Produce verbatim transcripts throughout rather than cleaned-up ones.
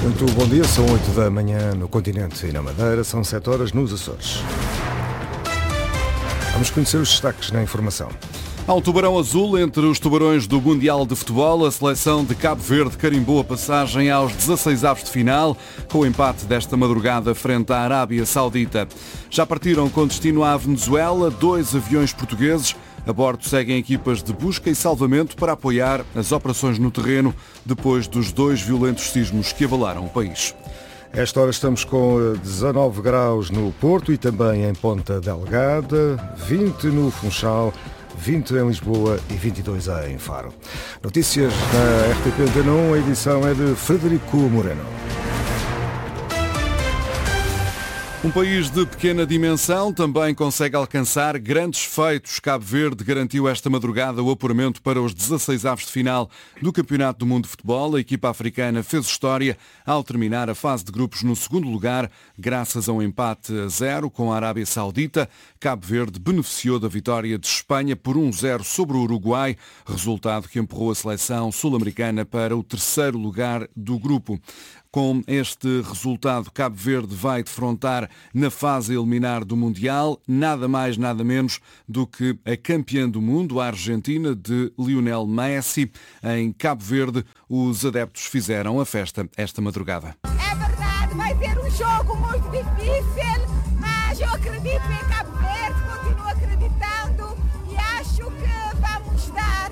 Muito bom dia, são oito da manhã no continente e na Madeira, são sete horas nos Açores. Vamos conhecer os destaques na informação. Há um tubarão azul entre os tubarões do Mundial de Futebol. A seleção de Cabo Verde carimbou a passagem aos dezasseis avos de final, com o empate desta madrugada frente à Arábia Saudita. Já partiram com destino à Venezuela dois aviões portugueses. A bordo seguem equipas de busca e salvamento para apoiar as operações no terreno depois dos dois violentos sismos que abalaram o país. Esta hora estamos com dezanove graus no Porto e também em Ponta Delgada, vinte no Funchal, vinte em Lisboa e vinte e dois em Faro. Notícias na R T P Antena um, a edição é de Frederico Moreno. Um país de pequena dimensão também consegue alcançar grandes feitos. Cabo Verde garantiu esta madrugada o apuramento para os dezasseis avos de final do Campeonato do Mundo de Futebol. A equipa africana fez história ao terminar a fase de grupos no segundo lugar, graças a um empate a zero com a Arábia Saudita. Cabo Verde beneficiou da vitória de Espanha por um zero sobre o Uruguai, resultado que empurrou a seleção sul-americana para o terceiro lugar do grupo. Com este resultado, Cabo Verde vai defrontar na fase eliminar do Mundial nada mais, nada menos do que a campeã do mundo, a Argentina, de Lionel Messi. Em Cabo Verde, os adeptos fizeram a festa esta madrugada. É verdade, vai ser um jogo muito difícil, mas eu acredito em Cabo Verde, continuo acreditando e acho que vamos dar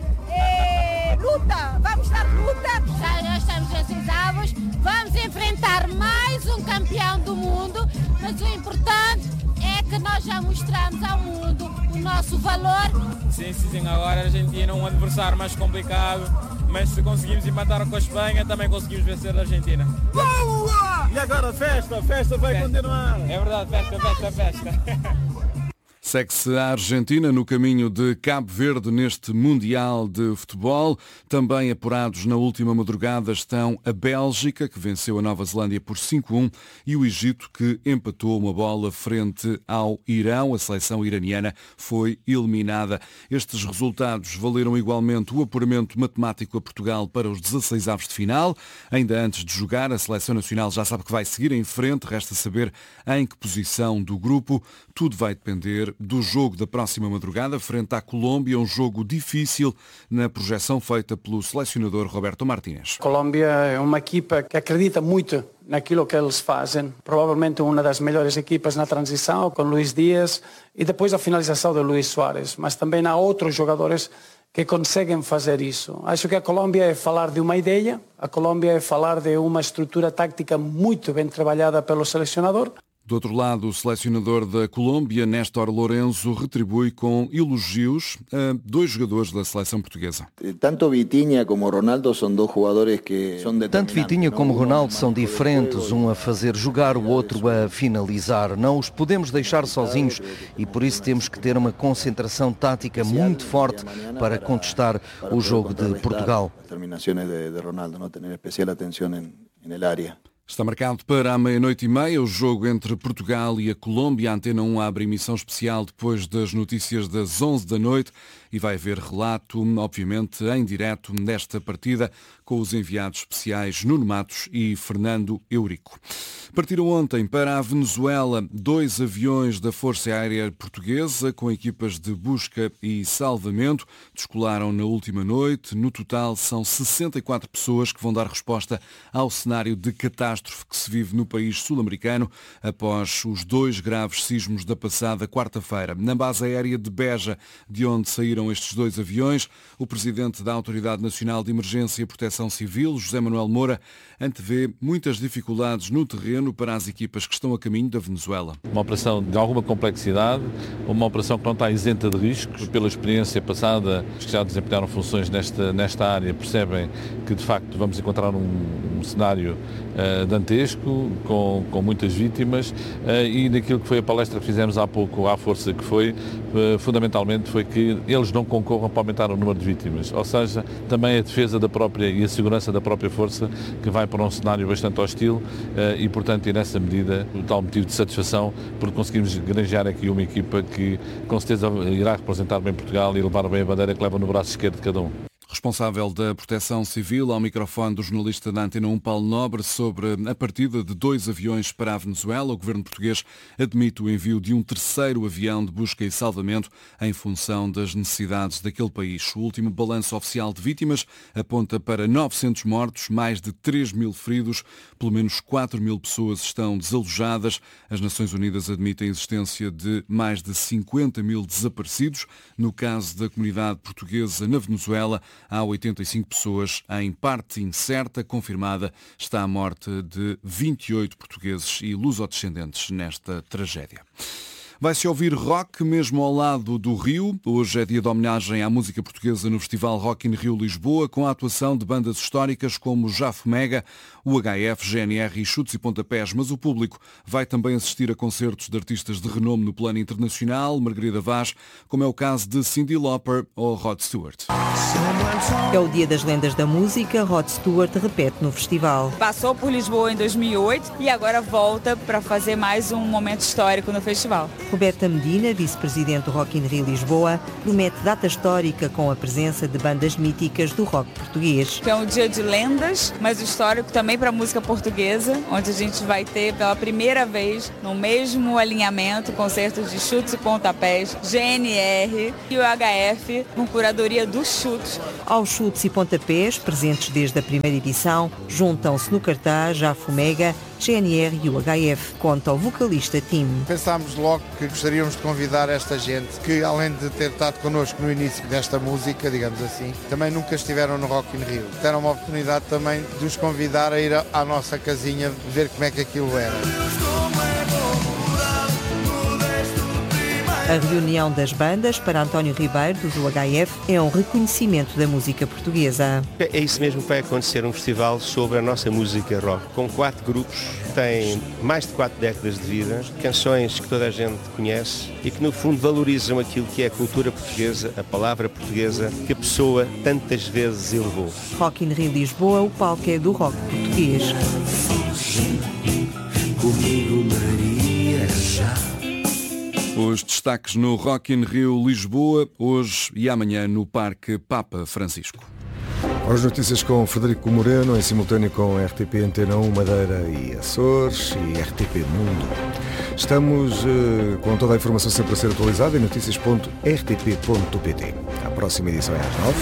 eh, luta, vamos dar luta. Já, já estamos nesses avos. Vamos enfrentar mais um campeão do mundo, mas o importante é que nós já mostramos ao mundo o nosso valor. Sim, sim, sim. Agora a Argentina é um adversário mais complicado, mas se conseguimos empatar com a Espanha, também conseguimos vencer a Argentina. Boa! E agora festa, festa vai festa. continuar. É verdade, festa, festa, festa. Segue-se a Argentina no caminho de Cabo Verde neste Mundial de Futebol. Também apurados na última madrugada estão a Bélgica, que venceu a Nova Zelândia por cinco a um, e o Egito, que empatou uma bola frente ao Irão. A seleção iraniana foi eliminada. Estes resultados valeram igualmente o apuramento matemático a Portugal para os dezasseis avos de final. Ainda antes de jogar, a seleção nacional já sabe que vai seguir em frente. Resta saber em que posição do grupo. Tudo vai depender do jogo da próxima madrugada frente à Colômbia, um jogo difícil na projeção feita pelo selecionador Roberto Martínez. Colômbia é uma equipa que acredita muito naquilo que eles fazem, provavelmente uma das melhores equipas na transição, com Luís Dias e depois a finalização de Luís Soares, mas também há outros jogadores que conseguem fazer isso. Acho que a Colômbia é falar de uma ideia, a Colômbia é falar de uma estrutura tática muito bem trabalhada pelo selecionador. Do outro lado, o selecionador da Colômbia, Néstor Lourenço, retribui com elogios a dois jogadores da seleção portuguesa. Tanto Vitinha como Ronaldo são dois jogadores que são determinantes. Tanto Vitinha como Ronaldo são diferentes, um a fazer jogar, o outro a finalizar. Não os podemos deixar sozinhos e por isso temos que ter uma concentração tática muito forte para contestar o jogo de Portugal. Determinações de Ronaldo, não ter especial atenção na área. Está marcado para a meia-noite e meia o jogo entre Portugal e a Colômbia. A Antena um abre emissão especial depois das notícias das onze da noite e vai haver relato, obviamente, em direto nesta partida com os enviados especiais Nuno Matos e Fernando Eurico. Partiram ontem para a Venezuela dois aviões da Força Aérea Portuguesa com equipas de busca e salvamento. Descolaram na última noite. No total são sessenta e quatro pessoas que vão dar resposta ao cenário de catástrofe que se vive no país sul-americano após os dois graves sismos da passada quarta-feira. Na base aérea de Beja, de onde saíram estes dois aviões, o presidente da Autoridade Nacional de Emergência e Proteção Civil, José Manuel Moura, antevê muitas dificuldades no terreno para as equipas que estão a caminho da Venezuela. Uma operação de alguma complexidade, uma operação que não está isenta de riscos. Pela experiência passada, os que já desempenharam funções nesta, nesta área percebem que de facto vamos encontrar um, um cenário uh, dantesco, com, com muitas vítimas uh, e daquilo que foi a palestra que fizemos há pouco à força que foi, uh, fundamentalmente foi que eles não concorram para aumentar o número de vítimas, ou seja, também a defesa da própria e a segurança da própria força que vai para um cenário bastante hostil uh, e portanto e nessa medida o tal motivo de satisfação porque conseguimos granjear aqui uma equipa que com certeza irá representar bem Portugal e levar bem a bandeira que leva no braço esquerdo de cada um. Responsável da Proteção Civil, ao microfone do jornalista da Antena um, Paulo Nobre, sobre a partida de dois aviões para a Venezuela. O governo português admite o envio de um terceiro avião de busca e salvamento em função das necessidades daquele país. O último balanço oficial de vítimas aponta para novecentos mortos, mais de três mil feridos, pelo menos quatro mil pessoas estão desalojadas. As Nações Unidas admitem a existência de mais de cinquenta mil desaparecidos. No caso da comunidade portuguesa na Venezuela, há oitenta e cinco pessoas em parte incerta. Confirmada está a morte de vinte e oito portugueses e lusodescendentes nesta tragédia. Vai-se ouvir rock mesmo ao lado do Rio. Hoje é dia de homenagem à música portuguesa no Festival Rock in Rio Lisboa, com a atuação de bandas históricas como Jafomega, o H F, G N R e Chutes e Pontapés. Mas o público vai também assistir a concertos de artistas de renome no plano internacional, Margarida Vaz, como é o caso de Cyndi Lauper ou Rod Stewart. É o dia das lendas da música. Rod Stewart repete no festival. Passou por Lisboa em dois mil e oito e agora volta para fazer mais um momento histórico no festival. Roberta Medina, vice-presidente do Rock in Rio Lisboa, promete data histórica com a presença de bandas míticas do rock português. É um dia de lendas, mas histórico também para a música portuguesa, onde a gente vai ter pela primeira vez no mesmo alinhamento concertos de Chutes e Pontapés, G N R e o H F, com curadoria dos Chutes. Aos Chutes e Pontapés, presentes desde a primeira edição, juntam-se no cartaz Jafomega, G N R e o H F, conta o vocalista Tim. Pensámos logo que gostaríamos de convidar esta gente que, além de ter estado connosco no início desta música, digamos assim, também nunca estiveram no Rock in Rio. Deram uma oportunidade também de os convidar a ir à nossa casinha ver como é que aquilo era. A reunião das bandas para António Ribeiro, do H F, é um reconhecimento da música portuguesa. É isso mesmo que vai acontecer, um festival sobre a nossa música rock, com quatro grupos que têm mais de quatro décadas de vida, canções que toda a gente conhece e que no fundo valorizam aquilo que é a cultura portuguesa, a palavra portuguesa, que a pessoa tantas vezes elevou. Rock in Rio Lisboa, o palco é do rock português. Comigo, Maria, já. Os destaques no Rock in Rio Lisboa, hoje e amanhã no Parque Papa Francisco. As notícias com Frederico Moreno, em simultâneo com R T P Antena um, Madeira e Açores e R T P Mundo. Estamos uh, com toda a informação sempre a ser atualizada em notícias ponto r t p ponto p t. A próxima edição é às nove.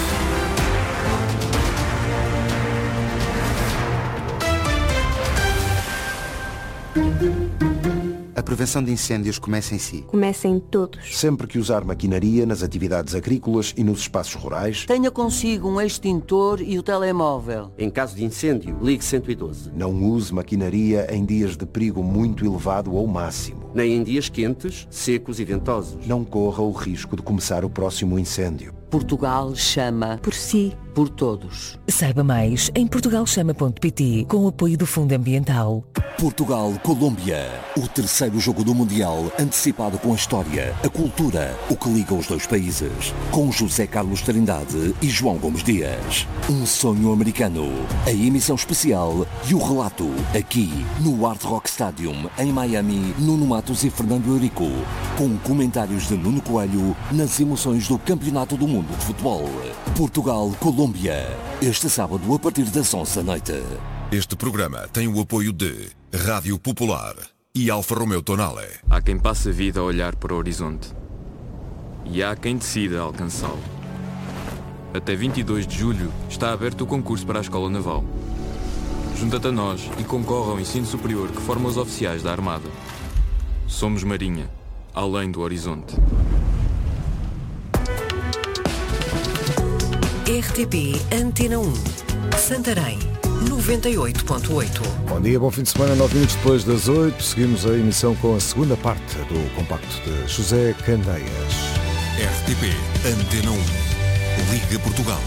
A prevenção de incêndios começa em si. Começa em todos. Sempre que usar maquinaria nas atividades agrícolas e nos espaços rurais. Tenha consigo um extintor e o telemóvel. Em caso de incêndio, ligue cento e doze. Não use maquinaria em dias de perigo muito elevado ou máximo. Nem em dias quentes, secos e ventosos. Não corra o risco de começar o próximo incêndio. Portugal chama por si, por todos. Saiba mais em portugal chama ponto p t com o apoio do Fundo Ambiental. Portugal-Colômbia, o terceiro jogo do Mundial, antecipado com a história, a cultura, o que liga os dois países, com José Carlos Trindade e João Gomes Dias. Um sonho americano, a emissão especial e o relato, aqui no Hard Rock Stadium, em Miami, Nuno Matos e Fernando Eurico, com comentários de Nuno Coelho nas emoções do Campeonato do Mundo de Futebol. Portugal-Colômbia, este sábado a partir das onze da noite. Este programa tem o apoio de Rádio Popular e Alfa Romeo Tonale. Há quem passe a vida a olhar para o horizonte e há quem decida alcançá-lo. Até vinte e dois de julho está aberto o concurso para a Escola Naval. Junta-te a nós e concorre ao ensino superior que forma os oficiais da Armada. Somos Marinha, além do horizonte. R T P Antena um, Santarém, noventa e oito ponto oito. Bom dia, bom fim de semana, nove minutos depois das oito. Seguimos a emissão com a segunda parte do compacto de José Candeias. R T P Antena um, Liga Portugal.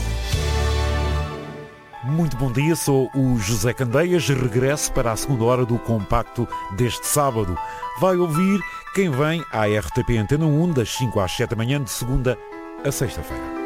Muito bom dia, sou o José Candeias, regresso para a segunda hora do compacto deste sábado. Vai ouvir quem vem à R T P Antena um das cinco às sete da manhã, de segunda a sexta-feira.